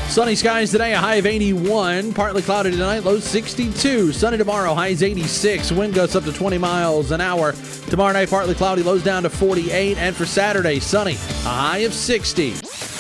Sunny skies today, a high of 81. Partly cloudy tonight, low 62. Sunny tomorrow, highs 86. Wind gusts up to 20 miles an hour. Tomorrow night, partly cloudy, lows down to 48. And for Saturday, sunny, a high of 60.